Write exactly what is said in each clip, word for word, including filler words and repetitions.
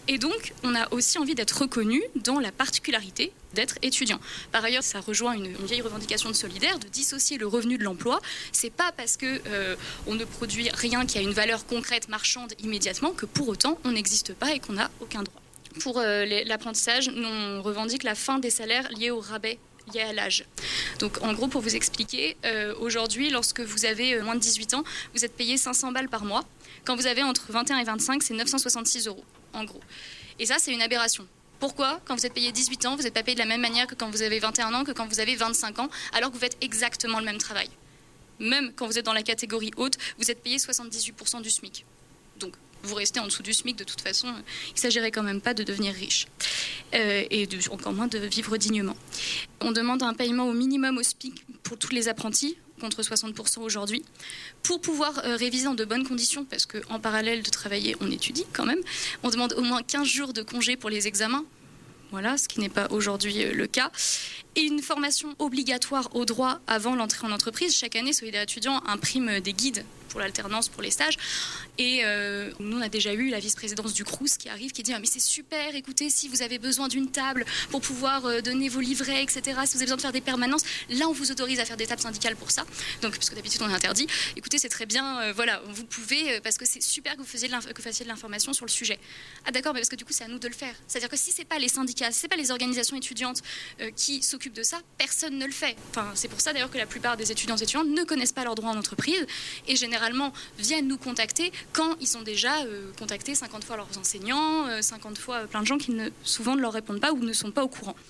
Et donc, on a aussi envie d'être reconnu dans la particularité d'être étudiant. Par ailleurs, ça rejoint une, une vieille revendication de Solidaire, de dissocier le revenu de l'emploi. C'est pas parce que euh, on ne produit rien qui a une valeur concrète, marchande immédiatement, que pour autant on n'existe pas et qu'on n'a aucun droit. Pour euh, les, l'apprentissage, on revendique la fin des salaires liés au rabais lié à l'âge. Donc en gros, pour vous expliquer, euh, aujourd'hui, lorsque vous avez moins de dix-huit ans, vous êtes payé cinq cents balles par mois. Quand vous avez entre vingt et un et vingt-cinq, c'est neuf cent soixante-six euros, en gros. Et ça, c'est une aberration. Pourquoi, quand vous êtes payé dix-huit ans, vous n'êtes pas payé de la même manière que quand vous avez vingt et un ans, que quand vous avez vingt-cinq ans, alors que vous faites exactement le même travail. Même quand vous êtes dans la catégorie haute, vous êtes payé soixante-dix-huit pour cent du SMIC. Donc, vous restez en dessous du SMIC, de toute façon, il ne s'agirait quand même pas de devenir riche. Euh, et de, encore moins de vivre dignement. On demande un paiement au minimum au SMIC pour tous les apprentis, contre soixante pour cent aujourd'hui, pour pouvoir euh, réviser dans de bonnes conditions, parce qu'en parallèle de travailler, on étudie quand même. On demande au moins quinze jours de congé pour les examens, voilà, ce qui n'est pas aujourd'hui euh, le cas. Et une formation obligatoire au droit avant l'entrée en entreprise. Chaque année, Solidaire étudiant imprime des guides pour l'alternance, pour les stages. Et euh, nous, on a déjà eu la vice-présidence du Crous qui arrive, qui dit ah, « mais c'est super, écoutez, si vous avez besoin d'une table pour pouvoir euh, donner vos livrets, et cetera, si vous avez besoin de faire des permanences, là, on vous autorise à faire des tables syndicales pour ça. » Donc, parce que d'habitude, on est interdit. Écoutez, c'est très bien, euh, voilà, vous pouvez, euh, parce que c'est super que vous, faisiez de l'inf- que vous fassiez de l'information sur le sujet. Ah d'accord, mais parce que du coup, c'est à nous de le faire. C'est-à-dire que si c'est pas les syndicats, si c'est pas les organisations étudiantes euh, qui s'occupent de ça, personne ne le fait. Enfin, c'est pour ça d'ailleurs que la plupart des étudiants et étudiantes ne connaissent pas leurs droits en entreprise et généralement viennent nous contacter quand ils ont déjà euh, contacté cinquante fois leurs enseignants, euh, cinquante fois euh, plein de gens qui ne, souvent ne leur répondent pas ou ne sont pas au courant.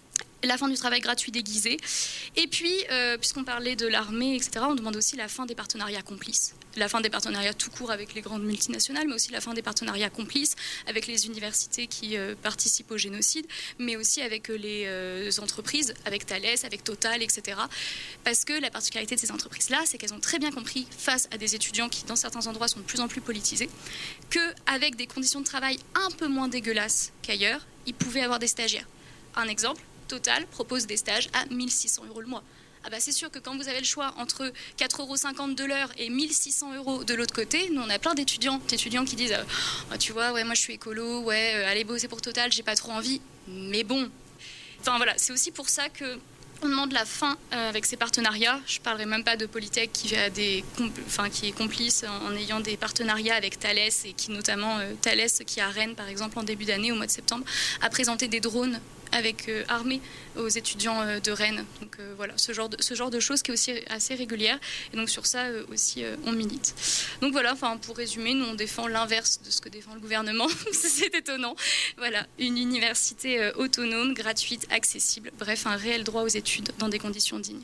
La fin du travail gratuit déguisé. Et puis, euh, puisqu'on parlait de l'armée, et cetera, on demande aussi la fin des partenariats complices. La fin des partenariats tout court avec les grandes multinationales, mais aussi la fin des partenariats complices avec les universités qui euh, participent au génocide, mais aussi avec euh, les euh, entreprises, avec Thales, avec Total, et cetera. Parce que la particularité de ces entreprises-là, c'est qu'elles ont très bien compris, face à des étudiants qui, dans certains endroits, sont de plus en plus politisés, qu'avec des conditions de travail un peu moins dégueulasses qu'ailleurs, ils pouvaient avoir des stagiaires. Un exemple, Total propose des stages à mille six cents euros le mois. Ah bah c'est sûr que quand vous avez le choix entre quatre euros cinquante de l'heure et mille six cents euros de l'autre côté, nous on a plein d'étudiants, d'étudiants qui disent euh, oh, tu vois, ouais, moi je suis écolo, ouais, euh, allez bosser pour Total, j'ai pas trop envie. Mais bon, enfin voilà, c'est aussi pour ça que on demande la fin euh, avec ces partenariats. Je ne parlerai même pas de Polytech qui, a des, enfin, qui est complice en, en ayant des partenariats avec Thales et qui notamment, euh, Thales qui à Rennes par exemple en début d'année, au mois de septembre, a présenté des drones avec euh, armés aux étudiants euh, de Rennes. Donc euh, voilà, ce genre, de, ce genre de choses qui est aussi assez régulière. Et donc sur ça euh, aussi euh, on milite. Donc voilà, enfin, pour résumer, nous on défend l'inverse de ce que défend le gouvernement. C'est étonnant. Voilà, une université euh, autonome, gratuite, accessible. Bref, un réel droit aux études dans des conditions dignes.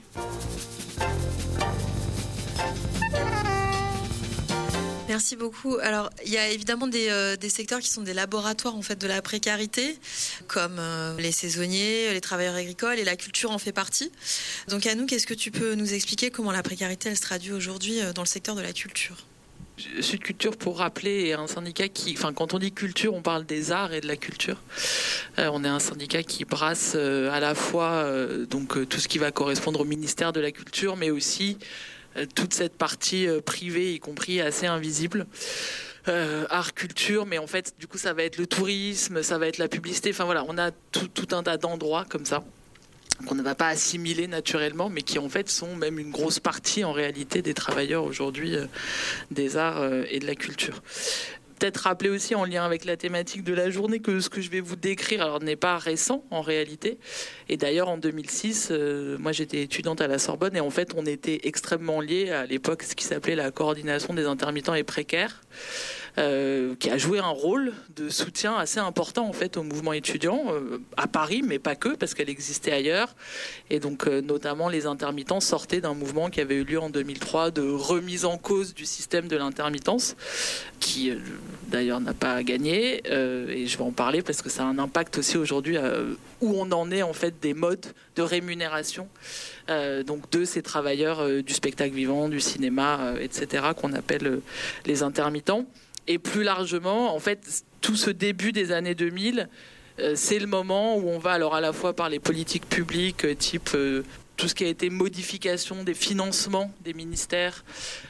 Merci beaucoup. Alors, il y a évidemment des, euh, des secteurs qui sont des laboratoires en fait de la précarité, comme euh, les saisonniers, les travailleurs agricoles, et la culture en fait partie. Donc, Anouk, qu'est-ce que tu peux nous expliquer comment la précarité elle se traduit aujourd'hui euh, dans le secteur de la culture ? Sud Culture, pour rappeler, est un syndicat qui, enfin, quand on dit culture, on parle des arts et de la culture. Euh, on est un syndicat qui brasse euh, à la fois euh, donc euh, tout ce qui va correspondre au ministère de la Culture, mais aussi euh, toute cette partie euh, privée, y compris assez invisible. Euh, art, culture, mais en fait, du coup, ça va être le tourisme, ça va être la publicité. Enfin voilà, on a tout, tout un tas d'endroits comme ça qu'on ne va pas assimiler naturellement, mais qui en fait sont même une grosse partie en réalité des travailleurs aujourd'hui euh, des arts euh, et de la culture. Peut-être rappeler aussi en lien avec la thématique de la journée que ce que je vais vous décrire alors n'est pas récent en réalité. Et d'ailleurs en deux mille six, euh, moi j'étais étudiante à la Sorbonne et en fait on était extrêmement liés à l'époque ce qui s'appelait la coordination des intermittents et précaires. Euh, qui a joué un rôle de soutien assez important en fait au mouvement étudiant euh, à Paris, mais pas que, parce qu'elle existait ailleurs. Et donc euh, notamment les intermittents sortaient d'un mouvement qui avait eu lieu en deux mille trois de remise en cause du système de l'intermittence, qui euh, d'ailleurs n'a pas gagné. Euh, et je vais en parler parce que ça a un impact aussi aujourd'hui euh, où on en est en fait des modes de rémunération. Euh, donc de ces travailleurs euh, du spectacle vivant, du cinéma, euh, et cetera, qu'on appelle euh, les intermittents. Et plus largement, en fait, tout ce début des années deux mille, euh, c'est le moment où on va alors à la fois par les politiques publiques, euh, type euh, tout ce qui a été modification des financements des ministères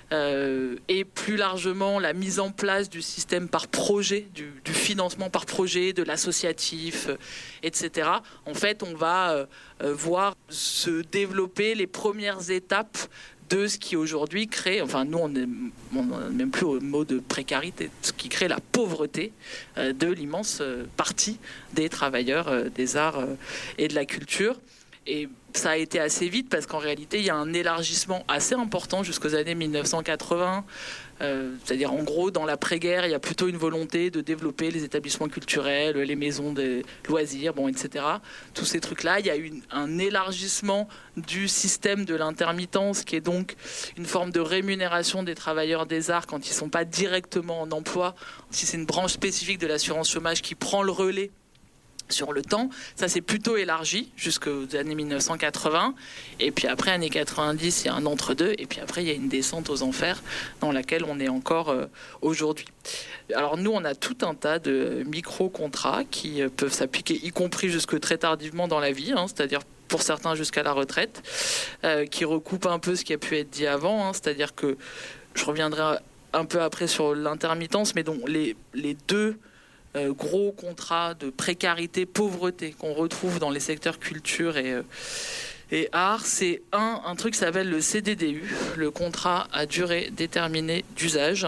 euh, et plus largement la mise en place du système par projet, du, du financement par projet, de l'associatif, euh, et cetera. En fait, on va euh, voir se développer les premières étapes de ce qui aujourd'hui crée, enfin nous on n'est même plus au mot de précarité, ce qui crée la pauvreté euh, de l'immense euh, partie des travailleurs euh, des arts euh, et de la culture. Et ça a été assez vite parce qu'en réalité, il y a un élargissement assez important jusqu'aux années mille neuf cent quatre-vingts. Euh, c'est-à-dire, en gros, dans l'après-guerre, il y a plutôt une volonté de développer les établissements culturels, les maisons des loisirs, bon, et cetera. Tous ces trucs-là, il y a eu une, un élargissement du système de l'intermittence, qui est donc une forme de rémunération des travailleurs des arts quand ils ne sont pas directement en emploi. Si c'est une branche spécifique de l'assurance chômage qui prend le relais sur le temps, ça s'est plutôt élargi jusqu'aux années mille neuf cent quatre-vingts, et puis après années quatre-vingt-dix, il y a un entre-deux, et puis après il y a une descente aux enfers dans laquelle on est encore euh, aujourd'hui. Alors nous, on a tout un tas de micro-contrats qui euh, peuvent s'appliquer, y compris jusque très tardivement dans la vie, hein, c'est-à-dire pour certains jusqu'à la retraite, euh, qui recoupent un peu ce qui a pu être dit avant, hein, c'est-à-dire que je reviendrai un peu après sur l'intermittence, mais donc les, les deux Euh, gros contrats de précarité, pauvreté qu'on retrouve dans les secteurs culture et, euh, et art, c'est un, un truc qui s'appelle le C D D U, le contrat à durée déterminée d'usage,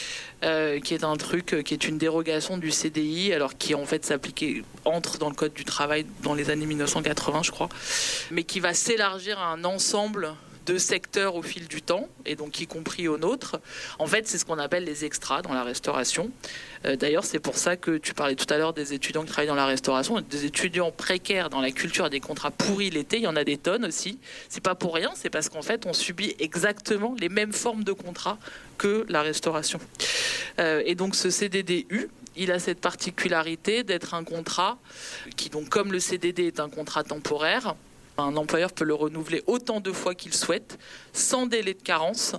euh, qui est un truc euh, qui est une dérogation du C D I, alors qui en fait s'appliquait, entre dans le code du travail dans les années mille neuf cent quatre-vingts, je crois, mais qui va s'élargir à un ensemble de secteurs au fil du temps, et donc y compris au nôtre. En fait, c'est ce qu'on appelle les extras dans la restauration. Euh, d'ailleurs, c'est pour ça que tu parlais tout à l'heure des étudiants qui travaillent dans la restauration, des étudiants précaires dans la culture, des contrats pourris l'été, il y en a des tonnes aussi. C'est pas pour rien, c'est parce qu'en fait, on subit exactement les mêmes formes de contrats que la restauration. Euh, et donc, ce C D D U, il a cette particularité d'être un contrat qui, donc, comme le C D D est un contrat temporaire, un employeur peut le renouveler autant de fois qu'il souhaite, sans délai de carence,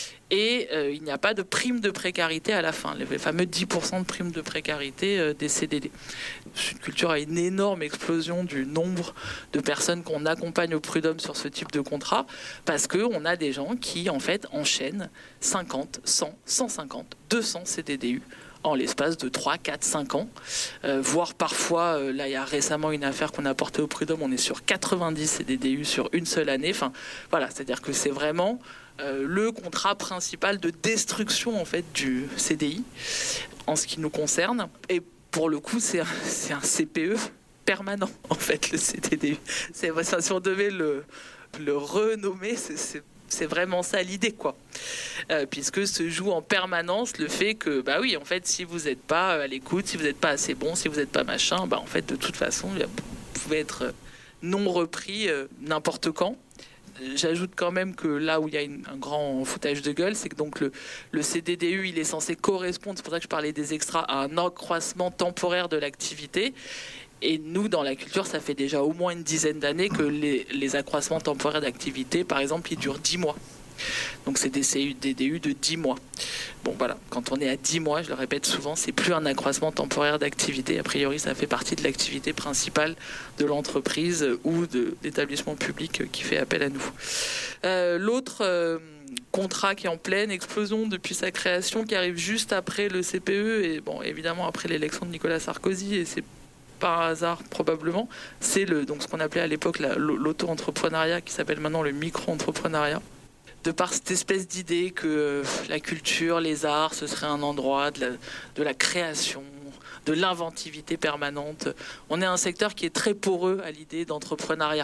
et euh, il n'y a pas de prime de précarité à la fin, les fameux dix pour cent de prime de précarité euh, des C D D. Sud Culture a une énorme explosion du nombre de personnes qu'on accompagne au prud'homme sur ce type de contrat, parce qu'on a des gens qui, en fait, enchaînent cinquante, cent, cent cinquante, deux cents C D D U en l'espace de trois, quatre, cinq ans, euh, voire parfois, euh, là il y a récemment une affaire qu'on a portée au prud'homme, on est sur quatre-vingt-dix C D D U sur une seule année, enfin voilà, c'est-à-dire que c'est vraiment euh, le contrat principal de destruction en fait du C D I en ce qui nous concerne, et pour le coup c'est un, c'est un C P E permanent en fait, le C D D U. C'est, si on devait le, le renommer, c'est, c'est C'est vraiment ça l'idée, quoi. Euh, puisque se joue en permanence le fait que, bah oui, en fait, si vous n'êtes pas à l'écoute, si vous n'êtes pas assez bon, si vous n'êtes pas machin, bah en fait, de toute façon, vous pouvez être non repris euh, n'importe quand. J'ajoute quand même que là où il y a une, un grand foutage de gueule, c'est que donc le, le C D D U, il est censé correspondre, c'est pour ça que je parlais des extras, à un accroissement temporaire de l'activité. Et nous, dans la culture, ça fait déjà au moins une dizaine d'années que les, les accroissements temporaires d'activité, par exemple, ils durent dix mois. Donc c'est des C D D U de dix mois. Bon voilà, quand on est à dix mois, je le répète souvent, c'est plus un accroissement temporaire d'activité. A priori, ça fait partie de l'activité principale de l'entreprise ou de l'établissement public qui fait appel à nous. Euh, l'autre euh, contrat qui est en pleine explosion depuis sa création, qui arrive juste après le C P E, et bon, évidemment après l'élection de Nicolas Sarkozy, et c'est par hasard probablement, c'est le, donc ce qu'on appelait à l'époque la, l'auto-entrepreneuriat, qui s'appelle maintenant le micro-entrepreneuriat. De par cette espèce d'idée que la culture, les arts, ce serait un endroit de la, de la création, de l'inventivité permanente. On est un secteur qui est très poreux à l'idée d'entrepreneuriat.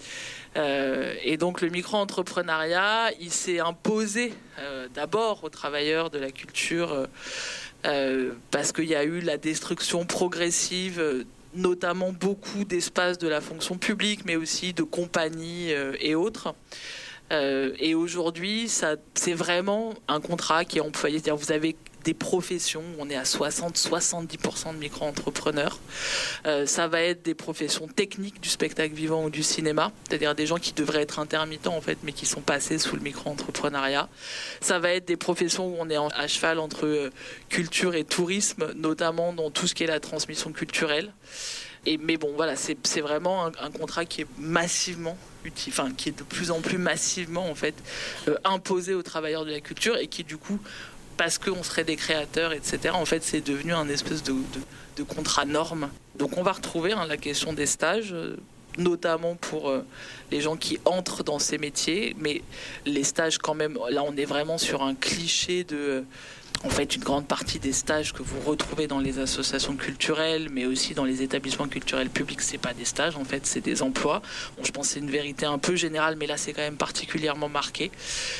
Euh, et donc le micro-entrepreneuriat, il s'est imposé euh, d'abord aux travailleurs de la culture euh, euh, parce qu'il y a eu la destruction progressive, euh, notamment beaucoup d'espaces de la fonction publique, mais aussi de compagnies euh, et autres. Euh, et aujourd'hui, ça, c'est vraiment un contrat qui est employé. C'est-à-dire, vous avez des professions, on est à soixante à soixante-dix pour cent de micro-entrepreneurs. Euh, ça va être des professions techniques du spectacle vivant ou du cinéma, c'est-à-dire des gens qui devraient être intermittents en fait, mais qui sont passés sous le micro-entrepreneuriat. Ça va être des professions où on est à cheval entre euh, culture et tourisme, notamment dans tout ce qui est la transmission culturelle. Et, mais bon, voilà, c'est, c'est vraiment un, un contrat qui est massivement utile, enfin qui est de plus en plus massivement en fait euh, imposé aux travailleurs de la culture et qui du coup, parce qu'on serait des créateurs, et cetera. En fait, c'est devenu un espèce de, de, de contrat norme. Donc, on va retrouver hein, la question des stages. Euh, notamment pour euh, les gens qui entrent dans ces métiers, mais les stages quand même, là on est vraiment sur un cliché de, euh, en fait une grande partie des stages que vous retrouvez dans les associations culturelles, mais aussi dans les établissements culturels publics, c'est pas des stages en fait, c'est des emplois. Bon, je pense que c'est une vérité un peu générale, mais là c'est quand même particulièrement marqué.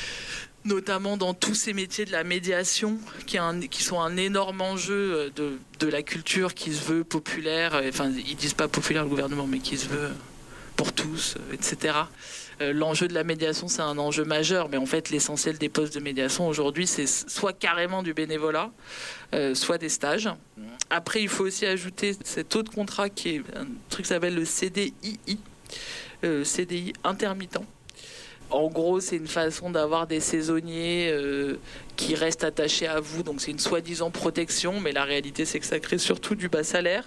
Notamment dans tous ces métiers de la médiation qui, un, qui sont un énorme enjeu de, de la culture qui se veut populaire, enfin ils disent pas populaire le gouvernement, mais qui se veut pour tous, et cetera. Euh, l'enjeu de la médiation, c'est un enjeu majeur, mais en fait l'essentiel des postes de médiation aujourd'hui, c'est soit carrément du bénévolat, euh, soit des stages. Après, il faut aussi ajouter cet autre contrat qui est un truc qui s'appelle le C D I I, euh, C D I intermittent. En gros, c'est une façon d'avoir des saisonniers euh, qui restent attachés à vous. Donc, c'est une soi-disant protection, mais la réalité, c'est que ça crée surtout du bas salaire.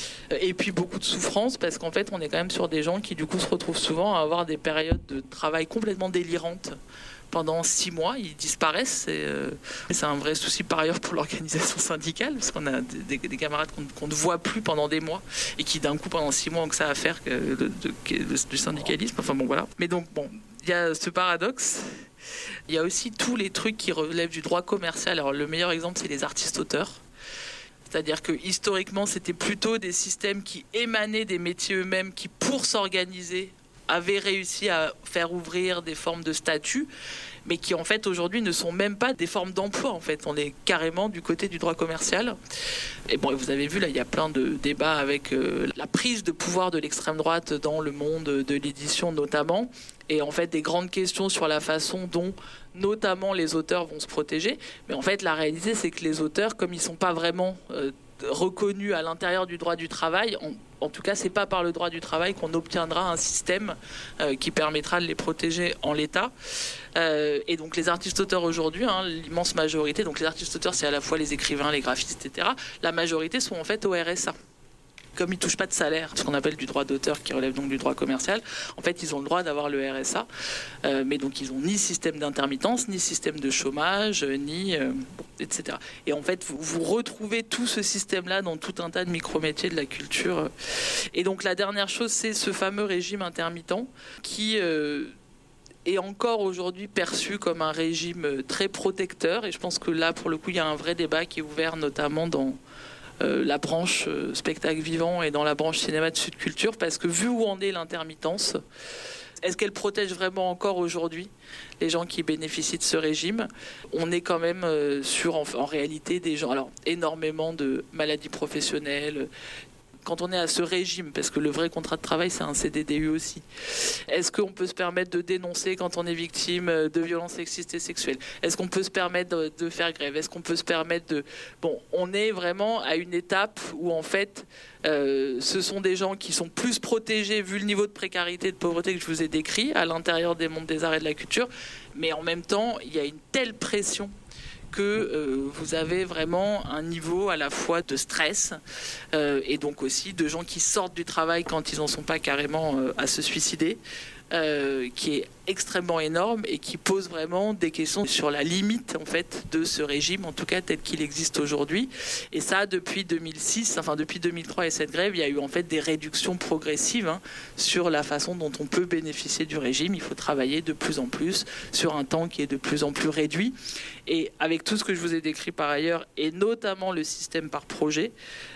Et puis, beaucoup de souffrance, parce qu'en fait, on est quand même sur des gens qui, du coup, se retrouvent souvent à avoir des périodes de travail complètement délirantes. Pendant six mois, ils disparaissent. Et, euh, c'est un vrai souci, par ailleurs, pour l'organisation syndicale, parce qu'on a des, des camarades qu'on, qu'on ne voit plus pendant des mois, et qui, d'un coup, pendant six mois, ont que ça à faire que de, de, de, du syndicalisme. Enfin, bon, voilà. Mais donc, bon... Il y a ce paradoxe. Il y a aussi tous les trucs qui relèvent du droit commercial. Alors, le meilleur exemple, c'est les artistes-auteurs. C'est-à-dire que historiquement, c'était plutôt des systèmes qui émanaient des métiers eux-mêmes, qui, pour s'organiser, avaient réussi à faire ouvrir des formes de statut, mais qui, en fait, aujourd'hui, ne sont même pas des formes d'emploi. En fait, on est carrément du côté du droit commercial. Et bon, vous avez vu, là, il y a plein de débats avec euh, la prise de pouvoir de l'extrême droite dans le monde de l'édition, notamment. Et en fait, des grandes questions sur la façon dont, notamment, les auteurs vont se protéger. Mais en fait, la réalité, c'est que les auteurs, comme ils ne sont pas vraiment euh, reconnus à l'intérieur du droit du travail, on, en tout cas, c'est pas par le droit du travail qu'on obtiendra un système euh, qui permettra de les protéger en l'état. Euh, et donc, les artistes-auteurs aujourd'hui, hein, l'immense majorité, donc les artistes-auteurs, c'est à la fois les écrivains, les graphistes, et cetera. La majorité sont en fait au R S A. Comme ils ne touchent pas de salaire, ce qu'on appelle du droit d'auteur qui relève donc du droit commercial, en fait, ils ont le droit d'avoir le R S A, euh, mais donc ils n'ont ni système d'intermittence, ni système de chômage, ni... Euh, et cetera. Et en fait, vous, vous retrouvez tout ce système-là dans tout un tas de micro-métiers de la culture. Et donc, la dernière chose, c'est ce fameux régime intermittent qui... Euh, est encore aujourd'hui perçu comme un régime très protecteur. Et je pense que là, pour le coup, il y a un vrai débat qui est ouvert, notamment dans... Euh, la branche euh, spectacle vivant et dans la branche cinéma de Sud Culture, parce que vu où en est l'intermittence, est-ce qu'elle protège vraiment encore aujourd'hui les gens qui bénéficient de ce régime? On est quand même euh, sur en, en réalité des gens, alors énormément de maladies professionnelles. Quand on est à ce régime, parce que le vrai contrat de travail, c'est un C D D U aussi, est-ce qu'on peut se permettre de dénoncer quand on est victime de violences sexistes et sexuelles? Est-ce qu'on peut se permettre de, de faire grève? Est-ce qu'on peut se permettre de... Bon, on est vraiment à une étape où, en fait, euh, ce sont des gens qui sont plus protégés, vu le niveau de précarité et de pauvreté que je vous ai décrit, à l'intérieur des mondes des arts et de la culture, mais en même temps, il y a une telle pression que euh, vous avez vraiment un niveau à la fois de stress euh, et donc aussi de gens qui sortent du travail quand ils n'en sont pas carrément euh, à se suicider, euh, qui est extrêmement énorme et qui pose vraiment des questions sur la limite en fait de ce régime, en tout cas tel qu'il existe aujourd'hui. Et ça, depuis deux mille six, enfin depuis deux mille trois et cette grève, il y a eu en fait des réductions progressives hein, sur la façon dont on peut bénéficier du régime. Il faut travailler de plus en plus sur un temps qui est de plus en plus réduit. Et avec tout ce que je vous ai décrit par ailleurs, et notamment le système par projet,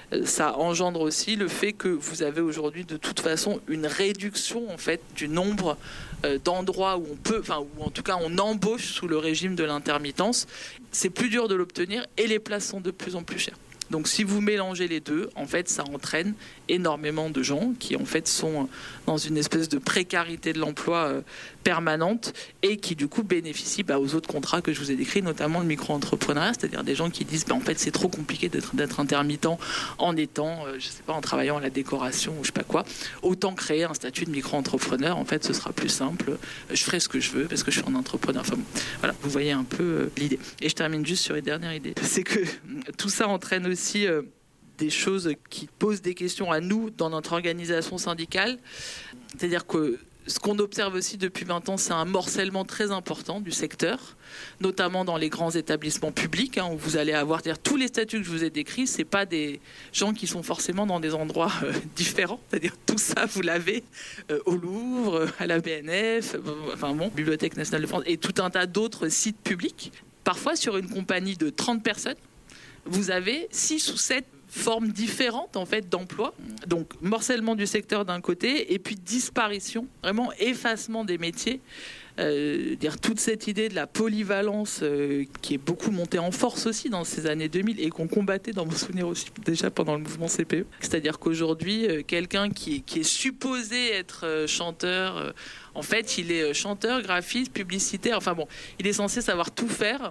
ça engendre aussi le fait que vous avez aujourd'hui de toute façon une réduction en fait du nombre d'endroits où on peut, enfin où en tout cas on embauche sous le régime de l'intermittence. C'est plus dur de l'obtenir et les places sont de plus en plus chères. Donc si vous mélangez les deux, en fait, ça entraîne énormément de gens qui en fait sont dans une espèce de précarité de l'emploi euh, permanente et qui du coup bénéficient bah, aux autres contrats que je vous ai décrits, notamment le micro-entrepreneuriat, c'est-à-dire des gens qui disent bah, en fait c'est trop compliqué d'être, d'être intermittent en étant, euh, je sais pas, en travaillant à la décoration ou je sais pas quoi. Autant créer un statut de micro-entrepreneur, en fait ce sera plus simple, je ferai ce que je veux parce que je suis un entrepreneur. Enfin, voilà, vous voyez un peu euh, l'idée. Et je termine juste sur une dernière idée, c'est que tout ça entraîne aussi euh, des choses qui posent des questions à nous dans notre organisation syndicale. C'est-à-dire que ce qu'on observe aussi depuis vingt ans, c'est un morcellement très important du secteur, notamment dans les grands établissements publics, hein, où vous allez avoir, c'est-à-dire tous les statuts que je vous ai décrits, c'est pas des gens qui sont forcément dans des endroits euh, différents. C'est-à-dire tout ça, vous l'avez euh, au Louvre, à la B N F, euh, enfin bon, Bibliothèque nationale de France, et tout un tas d'autres sites publics. Parfois, sur une compagnie de trente personnes, vous avez six ou sept formes différentes en fait d'emploi. Donc morcellement du secteur d'un côté et puis disparition, vraiment effacement des métiers. Euh, dire toute cette idée de la polyvalence euh, qui est beaucoup montée en force aussi dans ces années deux mille et qu'on combattait dans mon souvenir aussi déjà pendant le mouvement C P E. C'est-à-dire qu'aujourd'hui, euh, quelqu'un qui, qui est supposé être euh, chanteur, euh, en fait, il est chanteur, graphiste, publicitaire. Enfin bon, il est censé savoir tout faire.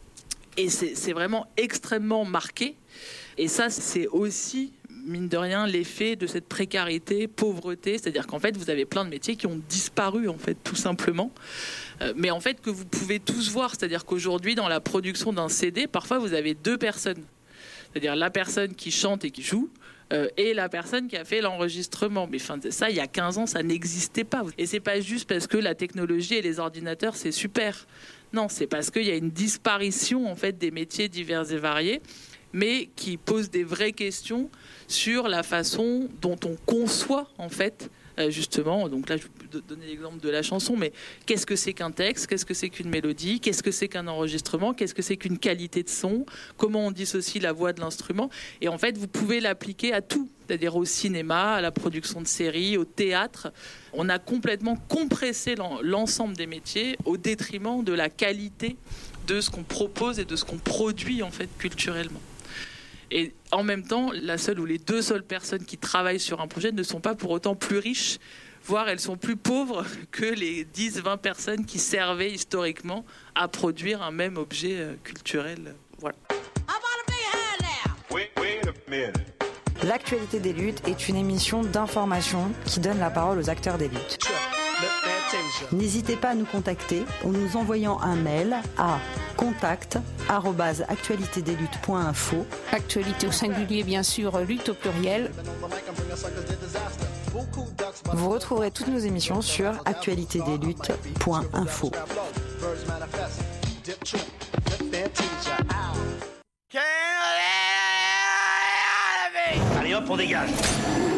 Et c'est, c'est vraiment extrêmement marqué. Et ça, c'est aussi, mine de rien, l'effet de cette précarité, pauvreté. C'est-à-dire qu'en fait, vous avez plein de métiers qui ont disparu, en fait, tout simplement. Euh, mais en fait, que vous pouvez tous voir. C'est-à-dire qu'aujourd'hui, dans la production d'un C D, parfois, vous avez deux personnes. C'est-à-dire la personne qui chante et qui joue, euh, et la personne qui a fait l'enregistrement. Mais enfin, ça, il y a quinze ans, ça n'existait pas. Et c'est pas juste parce que la technologie et les ordinateurs, c'est super. Non, c'est parce qu'il y a une disparition, en fait, des métiers divers et variés, mais qui pose des vraies questions sur la façon dont on conçoit, en fait, euh, justement, donc là, je vais donner l'exemple de la chanson, mais qu'est-ce que c'est qu'un texte, qu'est-ce que c'est qu'une mélodie, qu'est-ce que c'est qu'un enregistrement, qu'est-ce que c'est qu'une qualité de son, comment on dissocie la voix de l'instrument, et en fait, vous pouvez l'appliquer à tout, c'est-à-dire au cinéma, à la production de séries, au théâtre. On a complètement compressé l'ensemble des métiers au détriment de la qualité de ce qu'on propose et de ce qu'on produit, en fait, culturellement. Et en même temps, la seule ou les deux seules personnes qui travaillent sur un projet ne sont pas pour autant plus riches, voire elles sont plus pauvres que les dix vingt personnes qui servaient historiquement à produire un même objet culturel. Voilà. L'actualité des luttes est une émission d'information qui donne la parole aux acteurs des luttes. N'hésitez pas à nous contacter en nous envoyant un mail à contact arobase actualité des luttes point info. Actualité au singulier, bien sûr, lutte au pluriel. Vous retrouverez toutes nos émissions sur actualité des luttes point info. Allez hop, on dégage.